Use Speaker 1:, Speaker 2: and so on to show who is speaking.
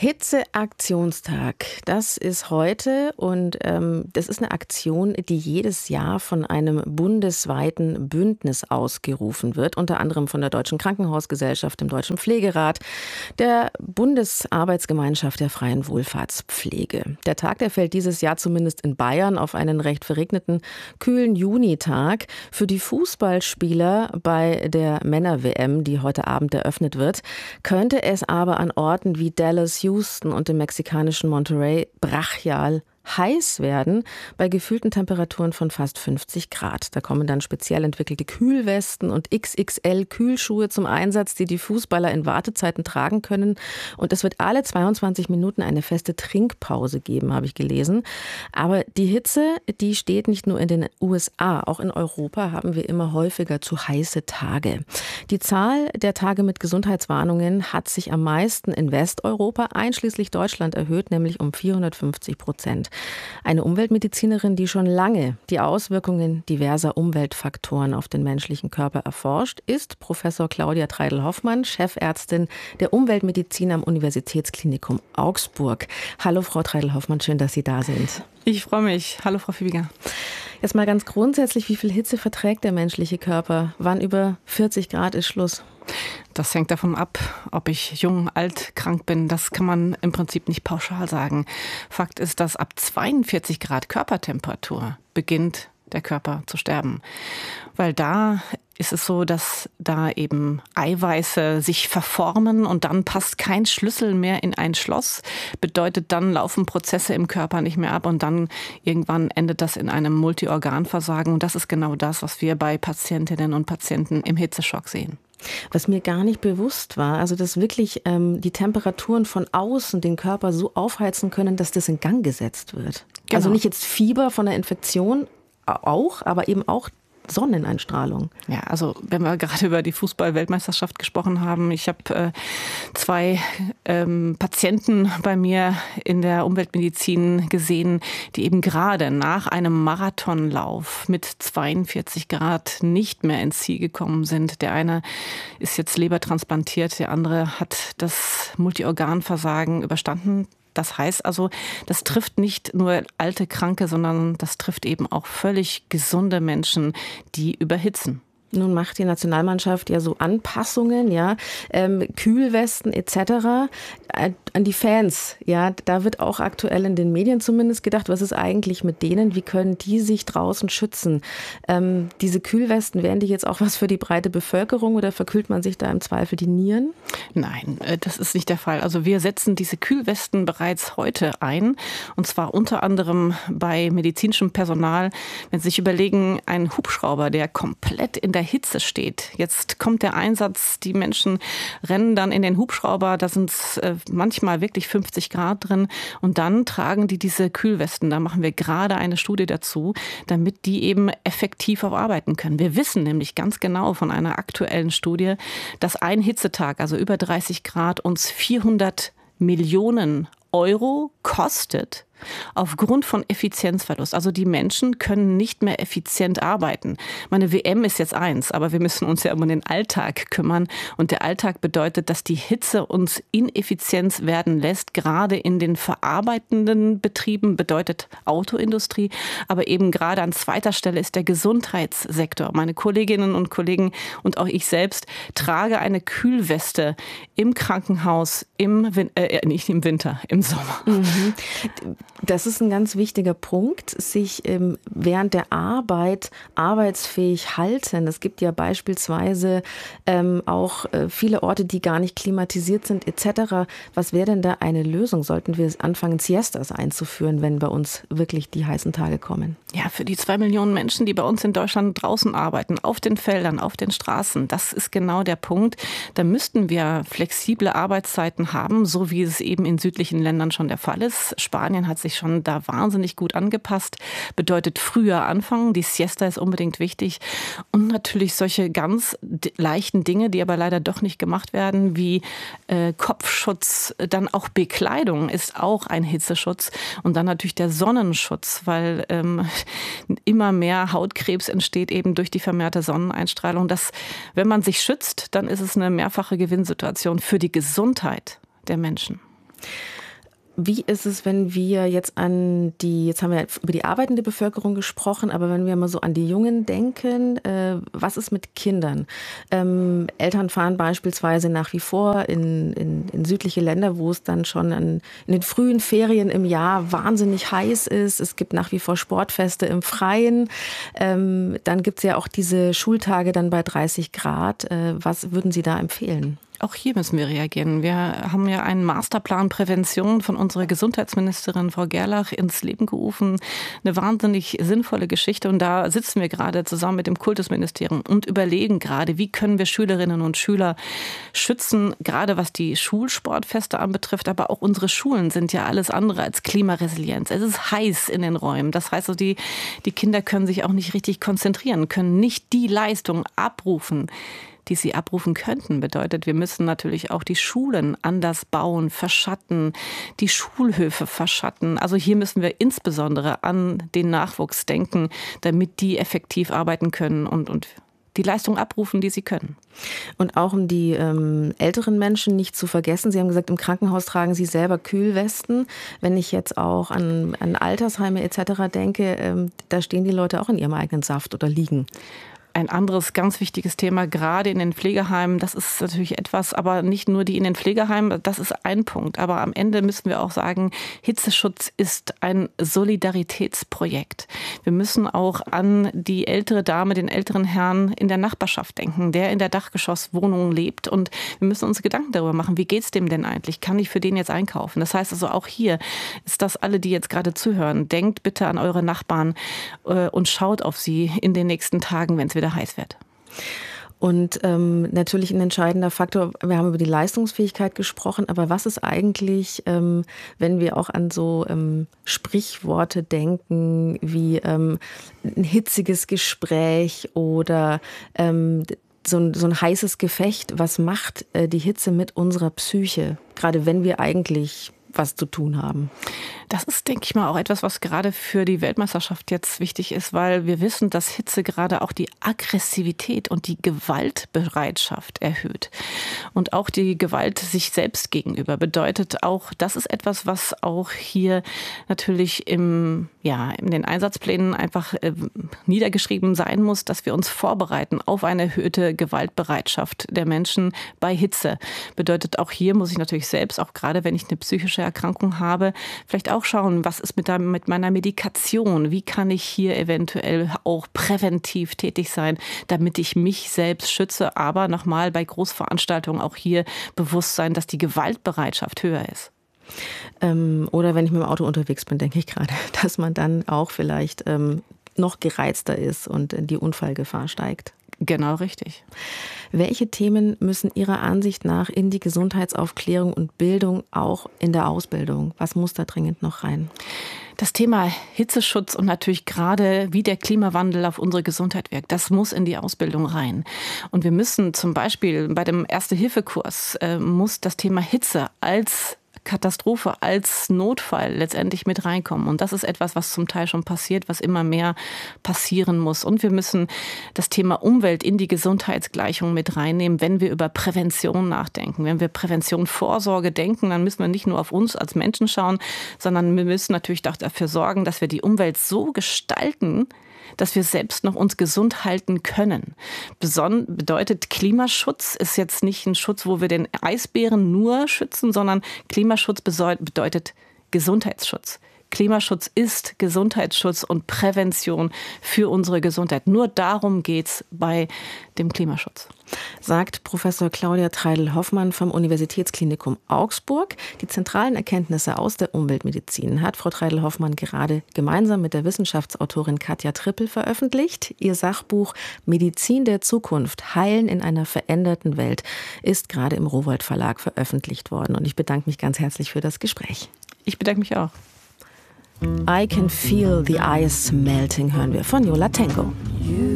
Speaker 1: Hitzeaktionstag, das ist heute und das ist eine Aktion, die jedes Jahr von einem bundesweiten Bündnis ausgerufen wird, unter anderem von der Deutschen Krankenhausgesellschaft, dem Deutschen Pflegerat, der Bundesarbeitsgemeinschaft der freien Wohlfahrtspflege. Der Tag, der fällt dieses Jahr zumindest in Bayern auf einen recht verregneten, kühlen Junitag. Für die Fußballspieler bei der Männer-WM, die heute Abend eröffnet wird, könnte es aber an Orten wie Dallas, Houston und dem mexikanischen Monterrey brachial heiß werden, bei gefühlten Temperaturen von fast 50 Grad. Da kommen dann speziell entwickelte Kühlwesten und XXL-Kühlschuhe zum Einsatz, die die Fußballer in Wartezeiten tragen können. Und es wird alle 22 Minuten eine feste Trinkpause geben, habe ich gelesen. Aber die Hitze, die steht nicht nur in den USA. Auch in Europa haben wir immer häufiger zu heiße Tage. Die Zahl der Tage mit Gesundheitswarnungen hat sich am meisten in Westeuropa, einschließlich Deutschland, erhöht, nämlich um 450%. Eine Umweltmedizinerin, die schon lange die Auswirkungen diverser Umweltfaktoren auf den menschlichen Körper erforscht, ist Professor Claudia Treidl-Hoffmann, Chefärztin der Umweltmedizin am Universitätsklinikum Augsburg. Hallo Frau Treidl-Hoffmann, schön, dass Sie da sind.
Speaker 2: Ich freue mich. Hallo Frau Fiebiger.
Speaker 1: Jetzt mal ganz grundsätzlich, wie viel Hitze verträgt der menschliche Körper? Wann über 40 Grad ist Schluss?
Speaker 2: Das hängt davon ab, ob ich jung, alt, krank bin. Das kann man im Prinzip nicht pauschal sagen. Fakt ist, dass ab 42 Grad Körpertemperatur beginnt der Körper zu sterben. Weil da ist es so, dass da eben Eiweiße sich verformen und dann passt kein Schlüssel mehr in ein Schloss. Bedeutet, dann laufen Prozesse im Körper nicht mehr ab und dann irgendwann endet das in einem Multiorganversagen. Und das ist genau das, was wir bei Patientinnen und Patienten im Hitzeschock sehen.
Speaker 1: Was mir gar nicht bewusst war, also dass wirklich die Temperaturen von außen den Körper so aufheizen können, dass das in Gang gesetzt wird. Genau. Also nicht jetzt Fieber von der Infektion auch, aber eben auch Sonneneinstrahlung.
Speaker 2: Ja, also wenn wir gerade über die Fußball-Weltmeisterschaft gesprochen haben, ich habe zwei Patienten bei mir in der Umweltmedizin gesehen, die eben gerade nach einem Marathonlauf mit 42 Grad nicht mehr ins Ziel gekommen sind. Der eine ist jetzt lebertransplantiert, der andere hat das Multiorganversagen überstanden. Das heißt also, das trifft nicht nur alte Kranke, sondern das trifft eben auch völlig gesunde Menschen, die überhitzen.
Speaker 1: Nun macht die Nationalmannschaft ja so Anpassungen, ja, Kühlwesten etc. An die Fans. Ja, da wird auch aktuell in den Medien zumindest gedacht, was ist eigentlich mit denen? Wie können die sich draußen schützen? Diese Kühlwesten, wären die jetzt auch was für die breite Bevölkerung oder verkühlt man sich da im Zweifel die Nieren?
Speaker 2: Nein, das ist nicht der Fall. Also wir setzen diese Kühlwesten bereits heute ein und zwar unter anderem bei medizinischem Personal. Wenn Sie sich überlegen, ein Hubschrauber, der komplett in der Hitze steht. Jetzt kommt der Einsatz, die Menschen rennen dann in den Hubschrauber, da sind es manchmal wirklich 50 Grad drin und dann tragen die diese Kühlwesten. Da machen wir gerade eine Studie dazu, damit die eben effektiv auch arbeiten können. Wir wissen nämlich ganz genau von einer aktuellen Studie, dass ein Hitzetag, also über 30 Grad, uns 400 Millionen Euro kostet aufgrund von Effizienzverlust. Also die Menschen können nicht mehr effizient arbeiten. Meine WM ist jetzt eins, aber wir müssen uns ja um den Alltag kümmern. Und der Alltag bedeutet, dass die Hitze uns ineffizient werden lässt, gerade in den verarbeitenden Betrieben, bedeutet Autoindustrie. Aber eben gerade an zweiter Stelle ist der Gesundheitssektor. Meine Kolleginnen und Kollegen und auch ich selbst trage eine Kühlweste im Krankenhaus, nicht im Winter, im Sommer.
Speaker 1: Mhm. Das ist ein ganz wichtiger Punkt, sich während der Arbeit arbeitsfähig halten. Es gibt ja beispielsweise auch viele Orte, die gar nicht klimatisiert sind etc. Was wäre denn da eine Lösung? Sollten wir anfangen, Siestas einzuführen, wenn bei uns wirklich die heißen Tage kommen?
Speaker 2: Ja, für die 2 Millionen Menschen, die bei uns in Deutschland draußen arbeiten, auf den Feldern, auf den Straßen, das ist genau der Punkt. Da müssten wir flexible Arbeitszeiten haben, so wie es eben in südlichen Ländern schon der Fall ist. Spanien hat sich schon da wahnsinnig gut angepasst. Bedeutet früher anfangen. Die Siesta ist unbedingt wichtig. Und natürlich solche ganz leichten Dinge, die aber leider doch nicht gemacht werden, wie Kopfschutz, dann auch Bekleidung ist auch ein Hitzeschutz. Und dann natürlich der Sonnenschutz, weil immer mehr Hautkrebs entsteht eben durch die vermehrte Sonneneinstrahlung. Wenn man sich schützt, dann ist es eine mehrfache Gewinnsituation für die Gesundheit der Menschen.
Speaker 1: Wie ist es, wenn wir jetzt jetzt haben wir über die arbeitende Bevölkerung gesprochen, aber wenn wir mal so an die Jungen denken, was ist mit Kindern? Eltern fahren beispielsweise nach wie vor in südliche Länder, wo es dann schon in den frühen Ferien im Jahr wahnsinnig heiß ist. Es gibt nach wie vor Sportfeste im Freien. Dann gibt es ja auch diese Schultage dann bei 30 Grad. Was würden Sie da empfehlen?
Speaker 2: Auch hier müssen wir reagieren. Wir haben ja einen Masterplan Prävention von unserer Gesundheitsministerin Frau Gerlach ins Leben gerufen. Eine wahnsinnig sinnvolle Geschichte. Und da sitzen wir gerade zusammen mit dem Kultusministerium und überlegen gerade, wie können wir Schülerinnen und Schüler schützen, gerade was die Schulsportfeste anbetrifft. Aber auch unsere Schulen sind ja alles andere als klimaresilient. Es ist heiß in den Räumen. Das heißt, die Kinder können sich auch nicht richtig konzentrieren, können nicht die Leistung abrufen, die sie abrufen könnten. Bedeutet, wir müssen natürlich auch die Schulen anders bauen, verschatten, die Schulhöfe verschatten. Also hier müssen wir insbesondere an den Nachwuchs denken, damit die effektiv arbeiten können und die Leistung abrufen, die sie können.
Speaker 1: Und auch um die älteren Menschen nicht zu vergessen. Sie haben gesagt, im Krankenhaus tragen Sie selber Kühlwesten. Wenn ich jetzt auch an Altersheime etc. denke, da stehen die Leute auch in ihrem eigenen Saft oder liegen.
Speaker 2: Ein anderes ganz wichtiges Thema, gerade in den Pflegeheimen, das ist natürlich etwas, aber nicht nur die in den Pflegeheimen, das ist ein Punkt. Aber am Ende müssen wir auch sagen, Hitzeschutz ist ein Solidaritätsprojekt. Wir müssen auch an die ältere Dame, den älteren Herrn in der Nachbarschaft denken, der in der Dachgeschosswohnung lebt. Und wir müssen uns Gedanken darüber machen, wie geht's dem denn eigentlich? Kann ich für den jetzt einkaufen? Das heißt also auch hier ist das alle, die jetzt gerade zuhören, denkt bitte an eure Nachbarn und schaut auf sie in den nächsten Tagen, wenn es wieder heiß wird.
Speaker 1: Und natürlich ein entscheidender Faktor, wir haben über die Leistungsfähigkeit gesprochen, aber was ist eigentlich, wenn wir auch an so Sprichworte denken, wie ein hitziges Gespräch oder so ein heißes Gefecht, was macht die Hitze mit unserer Psyche, gerade wenn wir eigentlich was zu tun haben?
Speaker 2: Das ist, denke ich mal, auch etwas, was gerade für die Weltmeisterschaft jetzt wichtig ist, weil wir wissen, dass Hitze gerade auch die Aggressivität und die Gewaltbereitschaft erhöht. Und auch die Gewalt sich selbst gegenüber bedeutet auch, das ist etwas, was auch hier natürlich in den Einsatzplänen einfach niedergeschrieben sein muss, dass wir uns vorbereiten auf eine erhöhte Gewaltbereitschaft der Menschen bei Hitze. Bedeutet auch hier muss ich natürlich selbst, auch gerade wenn ich eine psychische Erkrankung habe, vielleicht auch schauen, was ist mit meiner Medikation? Wie kann ich hier eventuell auch präventiv tätig sein, damit ich mich selbst schütze? Aber nochmal bei Großveranstaltungen auch hier bewusst sein, dass die Gewaltbereitschaft höher ist.
Speaker 1: Oder wenn ich mit dem Auto unterwegs bin, denke ich gerade, dass man dann auch vielleicht noch gereizter ist und die Unfallgefahr steigt.
Speaker 2: Genau richtig.
Speaker 1: Welche Themen müssen Ihrer Ansicht nach in die Gesundheitsaufklärung und Bildung, auch in der Ausbildung? Was muss da dringend noch rein?
Speaker 2: Das Thema Hitzeschutz und natürlich gerade, wie der Klimawandel auf unsere Gesundheit wirkt, das muss in die Ausbildung rein. Und wir müssen zum Beispiel bei dem Erste-Hilfe-Kurs muss das Thema Hitze als Katastrophe, als Notfall letztendlich mit reinkommen. Und das ist etwas, was zum Teil schon passiert, was immer mehr passieren muss. Und wir müssen das Thema Umwelt in die Gesundheitsgleichung mit reinnehmen, wenn wir über Prävention nachdenken. Wenn wir Prävention, Vorsorge denken, dann müssen wir nicht nur auf uns als Menschen schauen, sondern wir müssen natürlich dafür sorgen, dass wir die Umwelt so gestalten, dass wir selbst noch uns gesund halten können. Bedeutet, Klimaschutz ist jetzt nicht ein Schutz, wo wir den Eisbären nur schützen, sondern Klimaschutz bedeutet Gesundheitsschutz. Klimaschutz ist Gesundheitsschutz und Prävention für unsere Gesundheit. Nur darum geht's bei dem Klimaschutz.
Speaker 1: Sagt Professor Claudia Treidel-Hoffmann vom Universitätsklinikum Augsburg. Die zentralen Erkenntnisse aus der Umweltmedizin hat Frau Treidel-Hoffmann gerade gemeinsam mit der Wissenschaftsautorin Katja Trippel veröffentlicht. Ihr Sachbuch Medizin der Zukunft – Heilen in einer veränderten Welt ist gerade im Rowohlt Verlag veröffentlicht worden. Und ich bedanke mich ganz herzlich für das Gespräch.
Speaker 2: Ich bedanke mich auch.
Speaker 1: I Can Feel the Ice Melting hören wir von Yola Tango.